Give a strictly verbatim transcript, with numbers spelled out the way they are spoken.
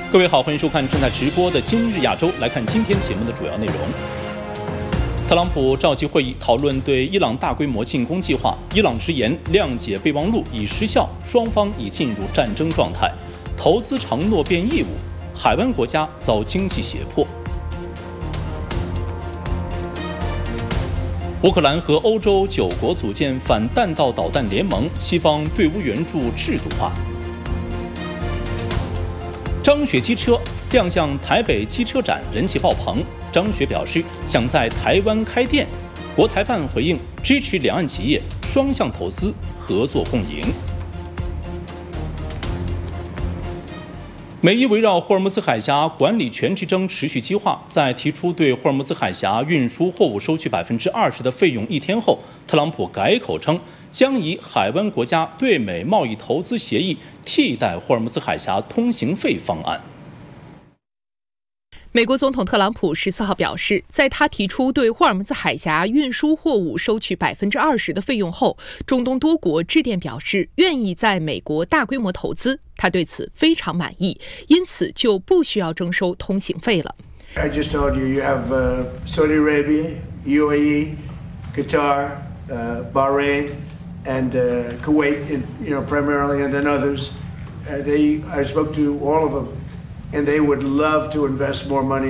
各位好，欢迎收看正在直播的《今日亚洲》。来看今天节目的主要内容。特朗普召集会议讨论对伊朗大规模进攻计划，伊朗直言谅解备忘录已失效，双方已进入战争状态，投资承诺变义务，海湾国家遭经济胁迫。乌克兰和欧洲九国组建反弹道导弹联盟，西方对乌援助制度化。张雪机车亮相台北机车展，人气爆棚。张雪表示想在台湾开店，国台办回应支持两岸企业双向投资，合作共赢。美伊围绕霍尔木兹海峡管理权之争持续激化，在提出对霍尔木兹海峡运输货物收取百分之二十的费用一天后，特朗普改口称将以海湾国家对美贸易投资协议替代霍尔木兹海峡通行费方案。 美国总统特朗普十四号表示，在他提出对霍尔木兹海峡运输货物收取百分之二十的费用后，中东多国致电表示愿意在美国大规模投资，他对此非常满意，因此就不需要征收通行费了。 I just told you you have uh, Saudi Arabia, U A E, Qatar, uh, Bahrain, and uh, Kuwait, you know, primarily, and then others. Uh, they, I spoke to all of them, and they would love to invest more money.